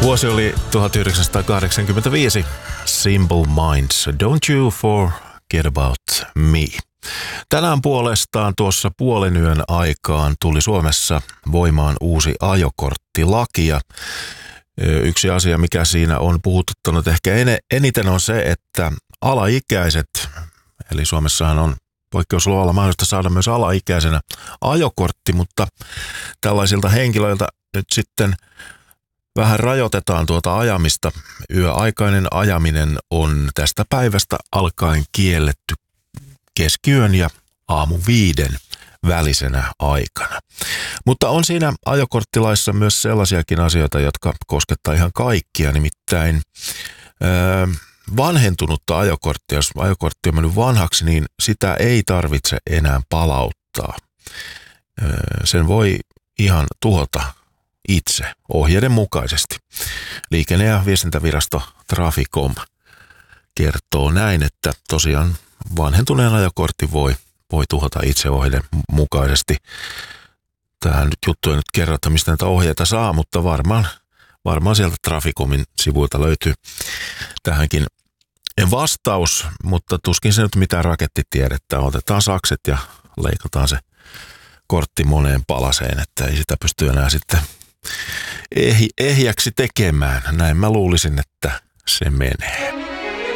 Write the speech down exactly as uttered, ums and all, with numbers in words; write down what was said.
Vuosi oli tuhatyhdeksänsataakahdeksankymmentäviisi. Simple Minds, Don't You Forget About Me. Tänään puolestaan tuossa puolen yön aikaan tuli Suomessa voimaan uusi ajokorttilaki ja yksi asia, mikä siinä on puhututtanut ehkä eniten on se, että alaikäiset, eli Suomessahan on poikkeusluvalla mahdollista saada myös alaikäisenä ajokortti, mutta tällaisilta henkilöiltä nyt sitten vähän rajoitetaan tuota ajamista. Yöaikainen ajaminen on tästä päivästä alkaen kielletty keskiyön ja aamu viiden välisenä aikana. Mutta on siinä ajokorttilaissa myös sellaisiakin asioita, jotka koskettaa ihan kaikkia, nimittäin öö, vanhentunutta ajokorttia. Jos ajokortti on mennyt vanhaksi, niin sitä ei tarvitse enää palauttaa. Öö, sen voi ihan tuhota itse ohjeiden mukaisesti. Liikenne- ja viestintävirasto Traficom kertoo näin, että tosiaan vanhentuneen ajokortti voi, voi tuhota itse ohjeiden mukaisesti. Tähän nyt juttu ei nyt kerro, että mistä näitä ohjeita saa, mutta varmaan, varmaan sieltä Traficomin sivuilta löytyy tähänkin vastaus, mutta tuskin se nyt mitään rakettitiedettä. Otetaan sakset ja leikataan se kortti moneen palaseen, että ei sitä pysty enää sitten ehjäksi tekemään. Näin mä luulisin, että se menee.